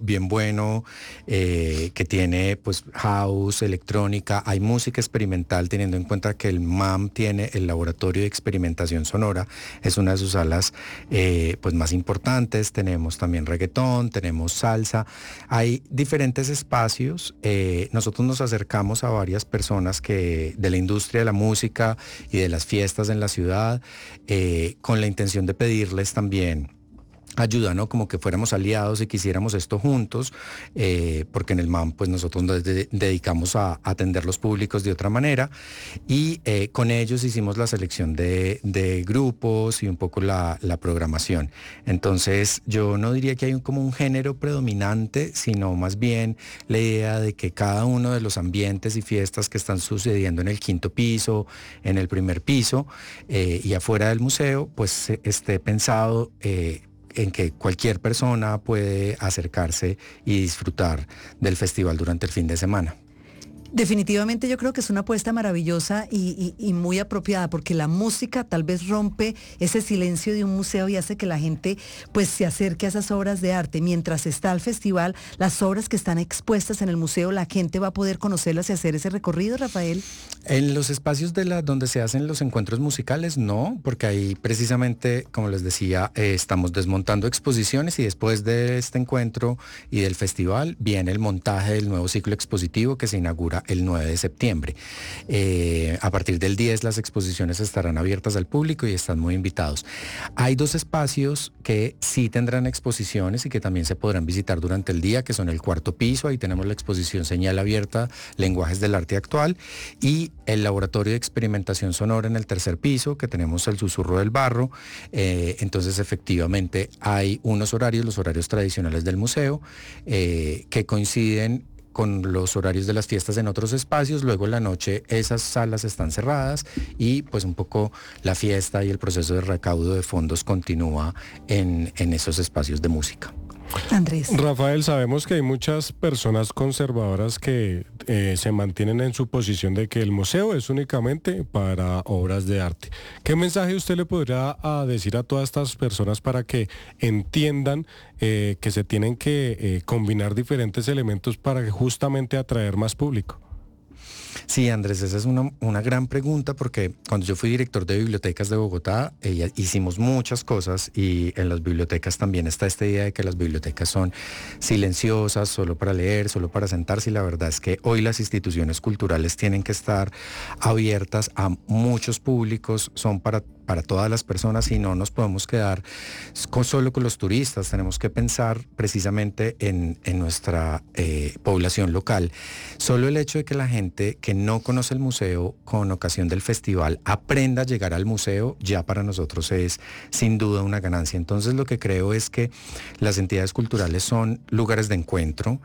bien bueno, que tiene pues house, electrónica, hay música experimental, teniendo en cuenta que el MAM tiene el Laboratorio de Experimentación Sonora, es una de sus salas pues más importantes. Tenemos también reggaetón, tenemos salsa, hay diferentes espacios. Nosotros nos acercamos a varias personas que de la industria de la música y de las fiestas en la ciudad, con la intención de pedirles también ayuda, ¿no? Como que fuéramos aliados y quisiéramos esto juntos, porque en el MAM pues nosotros nos dedicamos a atender los públicos de otra manera, y con ellos hicimos la selección de grupos y un poco la programación. Entonces yo no diría que hay como un género predominante, sino más bien la idea de que cada uno de los ambientes y fiestas que están sucediendo en el quinto piso, en el primer piso y afuera del museo, pues esté pensado en que cualquier persona puede acercarse y disfrutar del festival durante el fin de semana. Definitivamente yo creo que es una apuesta maravillosa y muy apropiada, porque la música tal vez rompe ese silencio de un museo y hace que la gente pues se acerque a esas obras de arte. Mientras está el festival, las obras que están expuestas en el museo, la gente va a poder conocerlas y hacer ese recorrido, Rafael. En los espacios donde se hacen los encuentros musicales, no, porque ahí precisamente, como les decía, estamos desmontando exposiciones, y después de este encuentro y del festival viene el montaje del nuevo ciclo expositivo que se inaugura el 9 de septiembre. A partir del 10 las exposiciones estarán abiertas al público y están muy invitados. Hay dos espacios que sí tendrán exposiciones y que también se podrán visitar durante el día, que son el cuarto piso. Ahí tenemos la exposición Señal Abierta, Lenguajes del Arte Actual, y el Laboratorio de Experimentación Sonora en el tercer piso, que tenemos el Susurro del Barro. Entonces efectivamente hay unos horarios, los horarios tradicionales del museo, que coinciden con los horarios de las fiestas en otros espacios. Luego en la noche esas salas están cerradas y pues un poco la fiesta y el proceso de recaudo de fondos continúa en esos espacios de música. Andrés. Rafael, sabemos que hay muchas personas conservadoras que se mantienen en su posición de que el museo es únicamente para obras de arte. ¿Qué mensaje usted le podría decir a todas estas personas para que entiendan que se tienen que combinar diferentes elementos para justamente atraer más público? Sí, Andrés, esa es una gran pregunta, porque cuando yo fui director de bibliotecas de Bogotá, hicimos muchas cosas, y en las bibliotecas también está esta idea de que las bibliotecas son silenciosas, solo para leer, solo para sentarse, y la verdad es que hoy las instituciones culturales tienen que estar abiertas a muchos públicos, son para todas las personas, y no nos podemos quedar solo con los turistas. Tenemos que pensar precisamente en nuestra población local. Solo el hecho de que la gente que no conoce el museo con ocasión del festival aprenda a llegar al museo, ya para nosotros es sin duda una ganancia. Entonces lo que creo es que las entidades culturales son lugares de encuentro,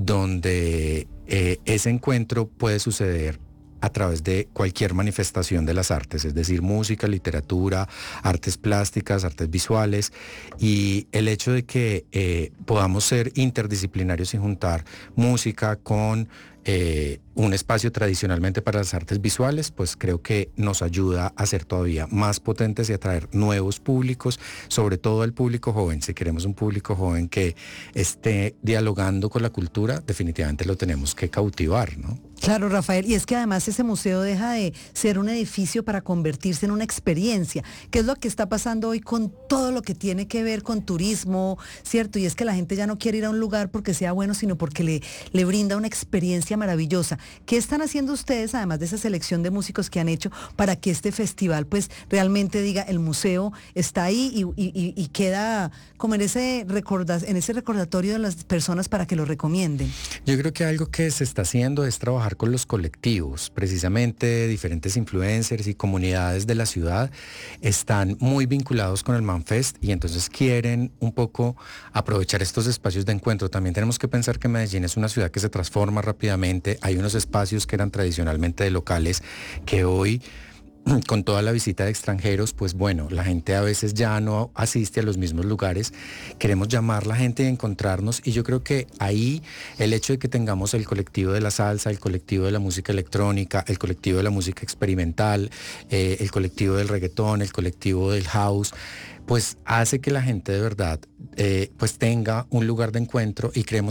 donde ese encuentro puede suceder a través de cualquier manifestación de las artes, es decir, música, literatura, artes plásticas, artes visuales, y el hecho de que podamos ser interdisciplinarios y juntar música con un espacio tradicionalmente para las artes visuales, pues creo que nos ayuda a ser todavía más potentes y atraer nuevos públicos, sobre todo el público joven. Si queremos un público joven que esté dialogando con la cultura, definitivamente lo tenemos que cautivar, ¿no? Claro, Rafael, y es que además ese museo deja de ser un edificio para convertirse en una experiencia, que es lo que está pasando hoy con todo lo que tiene que ver con turismo, ¿cierto? Y es que la gente ya no quiere ir a un lugar porque sea bueno, sino porque le brinda una experiencia maravillosa. ¿Qué están haciendo ustedes, además de esa selección de músicos que han hecho, para que este festival pues realmente diga, el museo está ahí y queda como en ese recordatorio de las personas para que lo recomienden? Yo creo que algo que se está haciendo es trabajar con los colectivos. Precisamente diferentes influencers y comunidades de la ciudad están muy vinculados con el MAMFest, y entonces quieren un poco aprovechar estos espacios de encuentro. También tenemos que pensar que Medellín es una ciudad que se transforma rápidamente. Hay unos espacios que eran tradicionalmente de locales que hoy, con toda la visita de extranjeros, pues bueno, la gente a veces ya no asiste a los mismos lugares. Queremos llamar a la gente y encontrarnos, y yo creo que ahí el hecho de que tengamos el colectivo de la salsa, el colectivo de la música electrónica, el colectivo de la música experimental, el colectivo del reggaetón, el colectivo del house, pues hace que la gente de verdad pues tenga un lugar de encuentro, y creemos